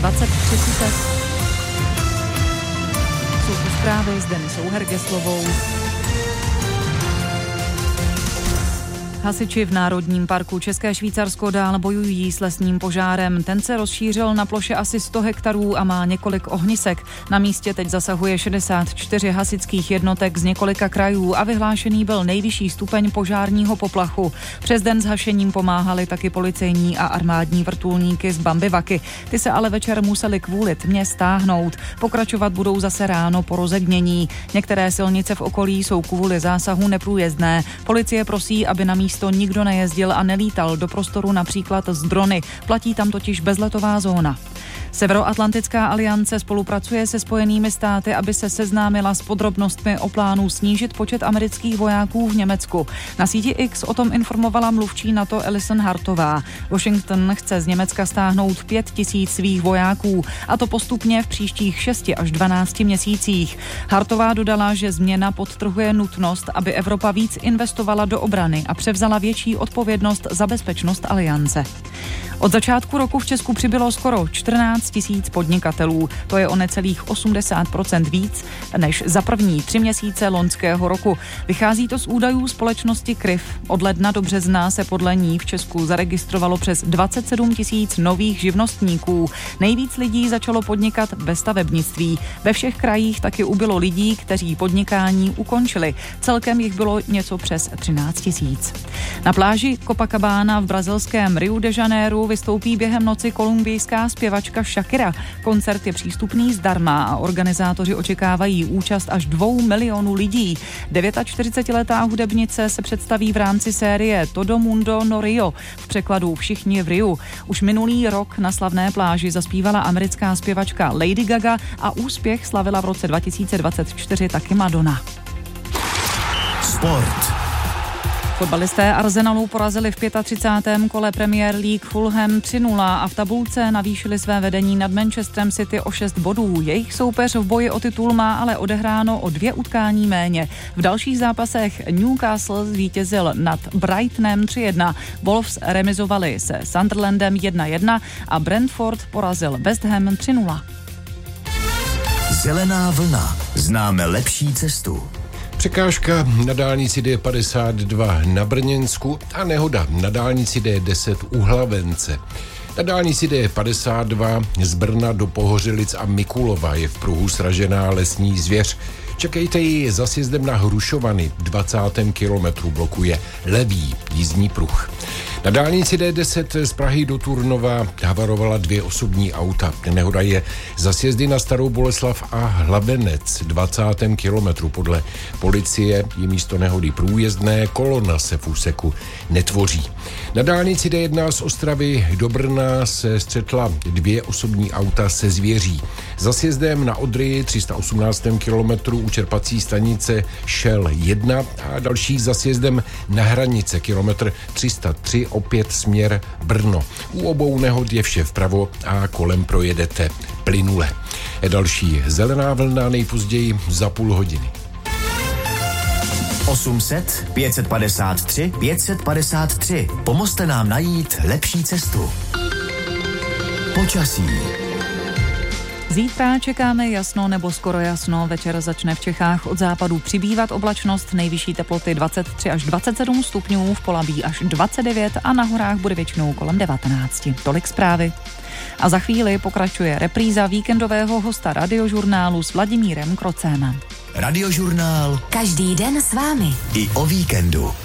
20:30. Jsou tu zprávy s Denisou Hergeslovou. Hasiči v Národním parku České Švýcarsko dál bojují s lesním požárem. Ten se rozšířil na ploše asi 100 hektarů a má několik ohnisek. Na místě teď zasahuje 64 hasičských jednotek z několika krajů a vyhlášený byl nejvyšší stupeň požárního poplachu. Přes den s hašením pomáhali taky policejní a armádní vrtulníky z Bambivaky. Ty se ale večer museli kvůli tmě stáhnout. Pokračovat budou zase ráno po rozegnění. Některé silnice v okolí jsou kvůli zásahu neprůjezdné. Policie prosí, aby na místo nikdo nejezdil a nelítal do prostoru například z drony. Platí tam totiž bezletová zóna. Severoatlantická aliance spolupracuje se Spojenými státy, aby se seznámila s podrobnostmi o plánu snížit počet amerických vojáků v Německu. Na síti X o tom informovala mluvčí NATO Alison Hartová. Washington chce z Německa stáhnout 5 000 svých vojáků, a to postupně v příštích 6 až 12 měsících. Hartová dodala, že změna podtrhuje nutnost, aby Evropa víc investovala do obrany a převzala větší odpovědnost za bezpečnost aliance. Od začátku roku v Česku přibylo skoro 14 000 podnikatelů. To je o necelých 80% víc než za první 3 měsíce loňského roku. Vychází to z údajů společnosti Kryv. Od ledna do března se podle ní v Česku zaregistrovalo přes 27 000 nových živnostníků. Nejvíc lidí začalo podnikat ve stavebnictví. Ve všech krajích taky ubylo lidí, kteří podnikání ukončili. Celkem jich bylo něco přes 13 000. Na pláži Copacabana v brazilském Rio de Janeiro vystoupí během noci kolumbijská zpěvačka Shakira. Koncert je přístupný zdarma a organizátoři očekávají účast až 2 milionů lidí. 49letá hudebnice se představí v rámci série Todo Mundo no Rio, v překladu Všichni v Riu. Už minulý rok na slavné pláži zaspívala americká zpěvačka Lady Gaga a úspěch slavila v roce 2024 taky Madonna. Sport. Fotbalisté Arsenalu porazili v 35. kole Premier League Fulham 3-0 a v tabulce navýšili své vedení nad Manchesterem City o 6 bodů. Jejich soupeř v boji o titul má ale odehráno o 2 utkání méně. V dalších zápasech Newcastle zvítězil nad Brightonem 3-1, Wolves remizovali se Sunderlandem 1-1 a Brentford porazil West Ham 3-0. Zelená vlna. Známe lepší cestu. Překážka na dálnici D52 na Brněnsku a nehoda na dálnici D10 u Hlavence. Na dálnici D52 z Brna do Pohořelic a Mikulova je v pruhu sražená lesní zvěř. Čekejte ji za sjezdem na Hrušovany, 20. kilometru blokuje levý jízdní pruh. Na dálnici D10 z Prahy do Turnova havarovala 2 osobní auta. Nehoda je za sjezdy na Starou Boleslav a Hlabenec, 20. kilometru. Podle policie je místo nehody průjezdné, kolona se v úseku netvoří. Na dálnici D1 z Ostravy do Brna se střetla 2 osobní auta se zvěří. Za sjezdem na Odry, 318. kilometru u čerpací stanice Shell 1 a další za sjezdem na Hranice, kilometr 303, opět směr Brno. U obou nehod je vše vpravo a kolem projedete plynule. Další zelená vlna nejpozději za půl hodiny. 800 553 553. Pomozte nám najít lepší cestu. Počasí. Zítra čekáme jasno nebo skoro jasno. Večer začne v Čechách od západu přibývat oblačnost, nejvyšší teploty 23 až 27 stupňů, v Polabí až 29 a na horách bude většinou kolem 19. Tolik zprávy. A za chvíli pokračuje repríza víkendového hosta Radiožurnálu s Vladimírem Krocem. Radiožurnál. Každý den s vámi. I o víkendu.